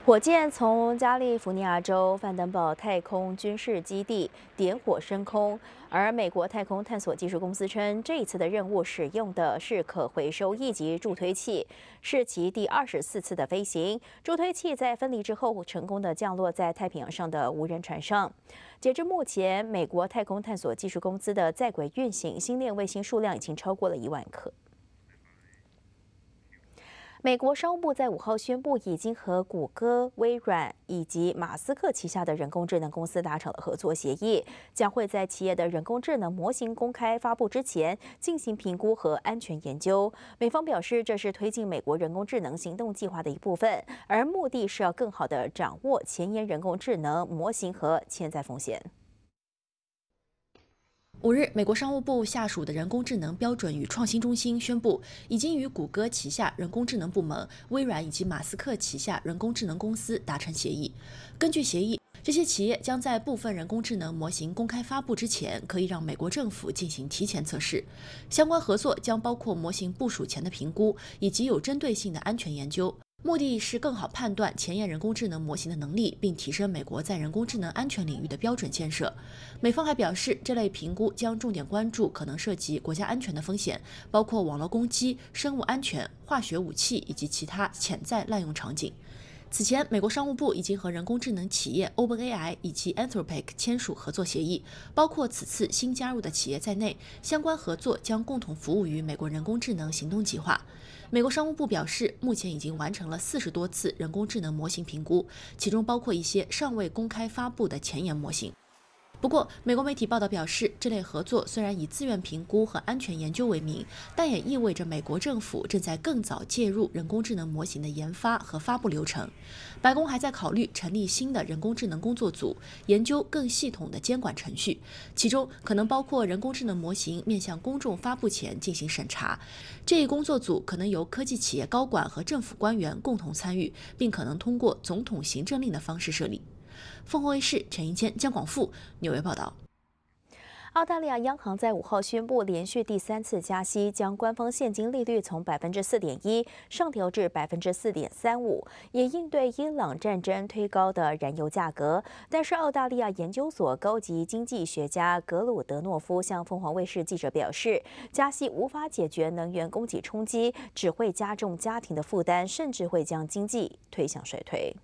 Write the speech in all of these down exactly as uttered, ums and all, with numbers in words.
火箭从加利福尼亚州范登堡太空军事基地点火升空，而美国太空探索技术公司称，这一次的任务使用的是可回收一级助推器，是其第二十四次的飞行。助推器在分离之后，成功的降落在太平洋上的无人船上。截至目前，美国太空探索技术公司的在轨运行星链卫星数量已经超过了一万颗。 美国商务部在五号宣布，已经和谷歌、微软以及马斯克旗下的人工智能公司达成了合作协议，将会在企业的人工智能模型公开发布之前进行评估和安全研究。美方表示，这是推进美国人工智能行动计划的一部分，而目的是要更好地掌握前沿人工智能模型和潜在风险。 五日，美国商务部下属的人工智能标准与创新中心宣布，已经与谷歌旗下人工智能部门、微软以及马斯克旗下人工智能公司达成协议。根据协议，这些企业将在部分人工智能模型公开发布之前，可以让美国政府进行提前测试。相关合作将包括模型部署前的评估以及有针对性的安全研究。 目的是更好判断前沿人工智能模型的能力，并提升美国在人工智能安全领域的标准建设。美方还表示，这类评估将重点关注可能涉及国家安全的风险，包括网络攻击、生物安全、化学武器以及其他潜在滥用场景。 此前，美国商务部已经和人工智能企业 OpenAI 以及 Anthropic 签署合作协议，包括此次新加入的企业在内，相关合作将共同服务于美国人工智能行动计划。美国商务部表示，目前已经完成了四十多次人工智能模型评估，其中包括一些尚未公开发布的前沿模型。 不过，美国媒体报道表示，这类合作虽然以自愿评估和安全研究为名，但也意味着美国政府正在更早介入人工智能模型的研发和发布流程。白宫还在考虑成立新的人工智能工作组，研究更系统的监管程序，其中可能包括人工智能模型面向公众发布前进行审查。这一工作组可能由科技企业高管和政府官员共同参与，并可能通过总统行政令的方式设立。 凤凰卫视陈一谦、江广富纽约报道。 澳大利亚央行在五号宣布，连续第三次加息，将官方现金利率从百分之四点一上调至百分之四点三五，也应对伊朗战争推高的燃油价格。但是，澳大利亚研究所高级经济学家格鲁德诺夫向凤凰卫视记者表示，加息无法解决能源供给冲击，只会加重家庭的负担，甚至会将经济推向衰退。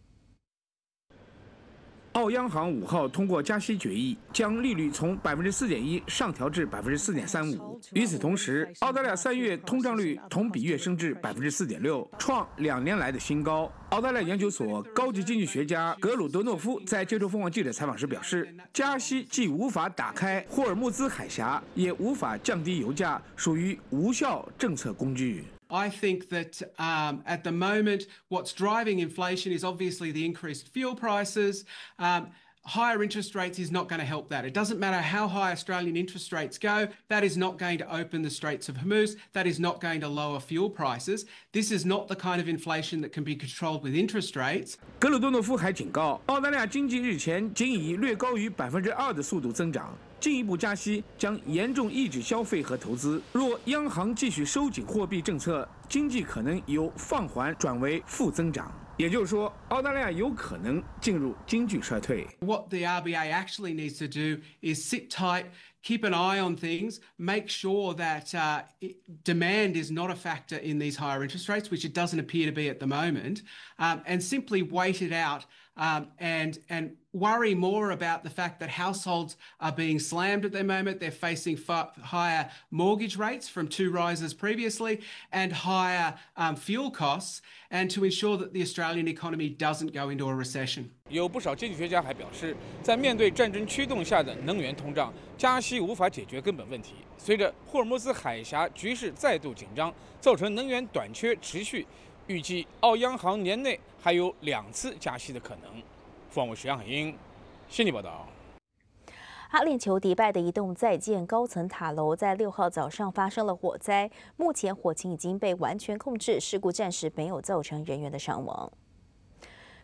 澳央行五号通过加息决议，将利率从百分之四点一上调至百分之四点三五。与此同时，澳大利亚三月通胀率同比跃升至百分之四点六，创两年来的新高。澳大利亚研究所高级经济学家格鲁德诺夫在接受凤凰记者采访时表示，加息既无法打开霍尔木兹海峡，也无法降低油价，属于无效政策工具。 I think that um, at the moment, what's driving inflation is obviously the increased fuel prices. Um, Higher interest rates is not going to help that. It doesn't matter how high Australian interest rates go, that is not going to open the Straits of Hormuz, that is not going to lower fuel prices. This is not the kind of inflation that can be controlled with interest rates. 格鲁多诺夫还警告，澳大利亚经济日前仅以略高于百分之二的速度增长，进一步加息将严重抑制消费和投资。若央行继续收紧货币政策，经济可能由放缓转为负增长。 也就是说，澳大利亚有可能进入经济衰退。 What the R B A actually needs to do is sit tight, keep an eye on things, make sure that uh, demand is not a factor in these higher interest rates, which it doesn't appear to be at the moment, um, and simply wait it out um, and and worry more about the fact that households are being slammed at the moment. They're facing far higher mortgage rates from two rises previously and higher um, fuel costs, and to ensure that the Australian economy doesn't go into a recession. 有不少经济学家还表示，在面对战争驱动下的能源通胀，加息无法解决根本问题。随着霍尔木兹海峡局势再度紧张，造成能源短缺持续，预计澳央行年内还有两次加息的可能。凤凰卫视杨海英悉尼报道。 阿联酋迪拜的一栋在建高层塔楼在六号早上发生了火灾，目前火情已经被完全控制，事故暂时没有造成人员的伤亡。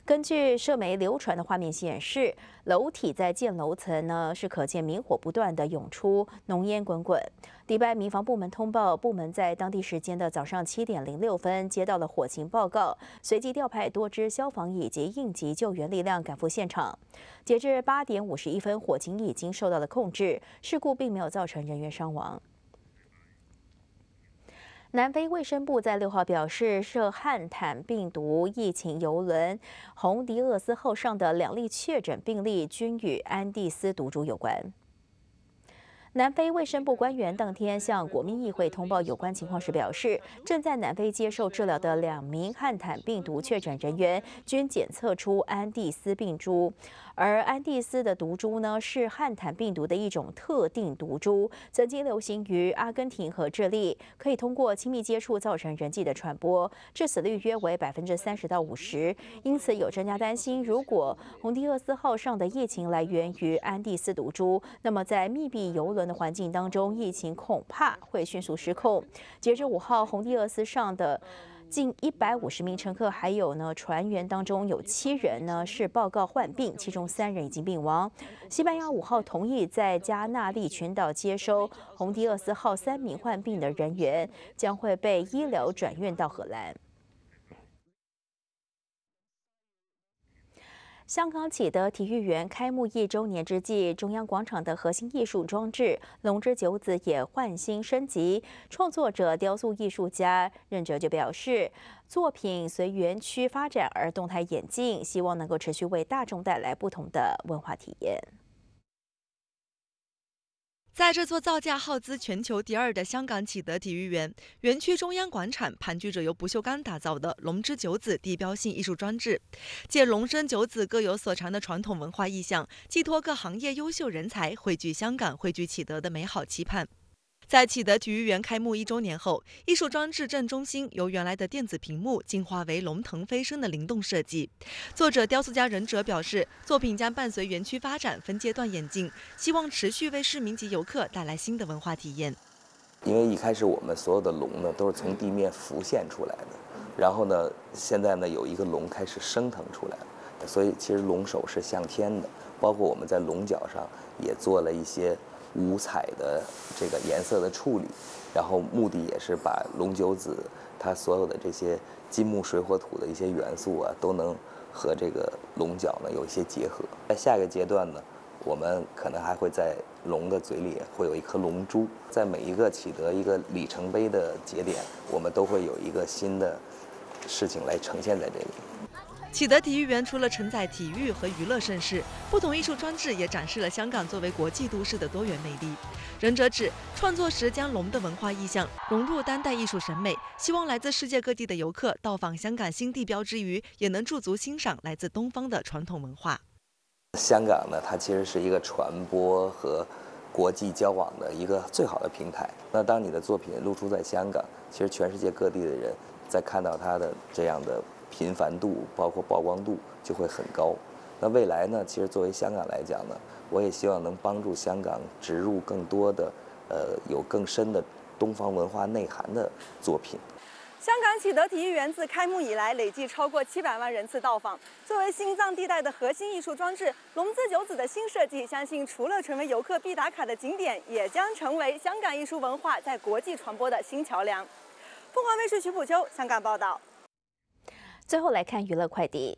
根据社媒流传的画面显示，楼体在建楼层呢是可见明火不断的涌出，浓烟滚滚。迪拜民防部门通报，部门在当地时间的早上七点零六分接到了火情报告，随即调派多支消防以及应急救援力量赶赴现场。截至八点五十一分，火情已经受到了控制，事故并没有造成人员伤亡。南非卫生部在六号表示，涉汉坦病毒疫情邮轮“洪迪厄斯号”上的两例确诊病例均与安第斯毒株有关。南非卫生部官员当天向国民议会通报有关情况时表示，正在南非接受治疗的两名汉坦病毒确诊人员均检测出安第斯病株，而安第斯的毒株呢是汉坦病毒的一种特定毒株，曾经流行于阿根廷和智利，可以通过亲密接触造成人际的传播，致死率约为百分之三十到五十。因此，有专家担心，如果洪迪厄斯号上的疫情来源于安第斯毒株，那么在密闭邮轮的环境当中，疫情恐怕会迅速失控。截至五号，洪迪厄斯上的近一百五十名乘客，还有呢船员当中有七人呢是报告患病，其中三人已经病亡。西班牙五号同意在加那利群岛接收洪迪厄斯号三名患病的人员，将会被医疗转院到荷兰。香港启德体育园开幕一周年之际，中央广场的核心艺术装置龙之九子也换新升级。创作者雕塑艺术家任哲就表示，作品随园区发展而动态演进，希望能够持续为大众带来不同的文化体验。 在这座造价耗资全球第二的香港启德体育园园区中央广场，盘踞着由不锈钢打造的龙之九子地标性艺术装置，借龙生九子各有所长的传统文化意象，寄托各行业优秀人才汇聚香港、汇聚启德的美好期盼。在启德体育园开幕一周年后，艺术装置正中心由原来的电子屏幕进化为龙腾飞升的灵动设计。作者雕塑家任哲表示，作品将伴随园区发展分阶段演进，希望持续为市民及游客带来新的文化体验。 因为一开始我们所有的龙呢都是从地面浮现出来的，然后呢，现在呢有一个龙开始升腾出来了，所以其实龙首是向天的，包括我们在龙角上也做了一些五彩的这个颜色的处理，然后目的也是把龙九子它所有的这些金木水火土的一些元素啊，都能和这个龙角呢有一些结合。在下一个阶段呢，我们可能还会在龙的嘴里会有一颗龙珠，在每一个启德一个里程碑的节点，我们都会有一个新的事情来呈现在这里。 启德体育园除了承载体育和娱乐盛事，不同艺术装置也展示了香港作为国际都市的多元魅力。任哲指，创作时将龙的文化意象融入当代艺术审美，希望来自世界各地的游客到访香港新地标之余，也能驻足欣赏来自东方的传统文化。 香港呢，它其实是一个传播和国际交往的一个最好的平台。那当你的作品露出在香港，其实全世界各地的人在看到它的这样的频繁度，包括曝光度就会很高。那未来呢，其实作为香港来讲呢，我也希望能帮助香港植入更多的呃有更深的东方文化内涵的作品。 香港启德体育园自开幕以来，累计超过七百万人次到访。作为心脏地带的核心艺术装置，龙之九子的新设计，相信除了成为游客必打卡的景点，也将成为香港艺术文化在国际传播的新桥梁。凤凰卫视徐普秋香港报道。 最后来看娱乐快递。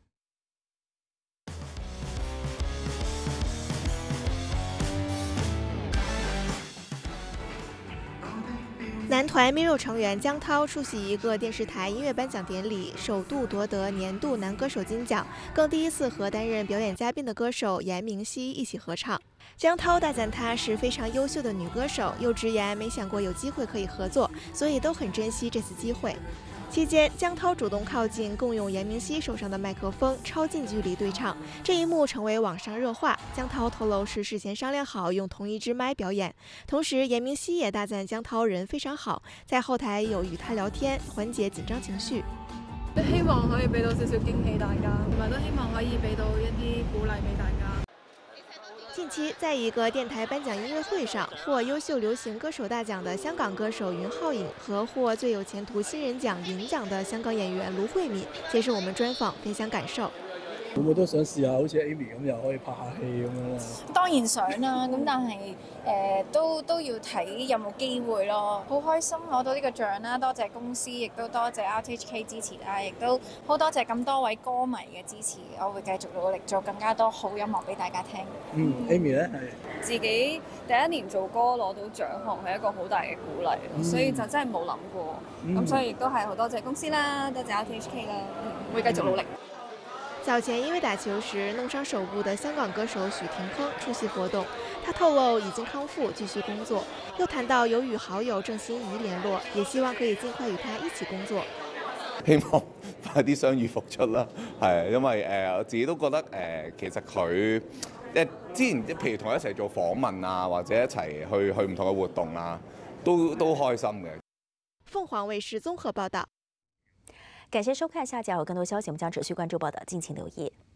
男团 Mirror 成员姜涛出席一个电视台音乐颁奖典礼，首度夺得年度男歌手金奖，更第一次和担任表演嘉宾的歌手严明熙一起合唱。姜涛大赞她是非常优秀的女歌手，又直言没想过有机会可以合作，所以都很珍惜这次机会。期间，姜涛主动靠近，共用严明熙手上的麦克风，超近距离对唱。这一幕成为网上热话。姜涛透露是事前商量好用同一支麦表演，同时严明熙也大赞姜涛人非常好，在後台有與他聊天，緩解緊張情緒。 希望可以俾到少少驚喜大家，同埋都希望可以俾到一啲鼓勵俾大家。 近期，在一个电台颁奖音乐会上，获优秀流行歌手大奖的香港歌手윤浩颖和获最有前途新人獎銀獎的香港演員盧慧敏接受我們專訪，分享感受。 會唔會都想試下好似 Amy 咁，又可以拍下戲咁樣咧？ 當然想啦，咁但係誒、呃、都都要睇有冇機會咯。好開心攞到呢個獎啦，多謝公司，亦都多謝 R T H K 支持啦，亦都好多謝咁多位歌迷嘅支持。我會繼續努力做更加多好音樂俾大家聽。 嗯 ，Amy 咧係自己第一年做歌攞到獎項係一個好大嘅鼓勵，嗯、所以就真係冇諗過。咁、嗯、所以亦都係好多謝公司啦，多謝 R T H K 啦，會繼續努力。嗯早前因為打球時弄傷手部的香港歌手許廷鏗出席活動，他透露已經康復，繼續工作。又談到有與好友鄭欣宜聯絡，也希望可以盡快與他一起工作。 希望快啲傷愈復出啦，係因為誒、呃、我自己都覺得誒、呃、其實佢誒之前譬如同佢一齊做訪問啊，或者一齊去去唔同嘅活動啊，都都開心嘅。 鳳凰衛視綜合報道。 感謝收看，下集有更多消息，我們將持續關注報道，敬請留意。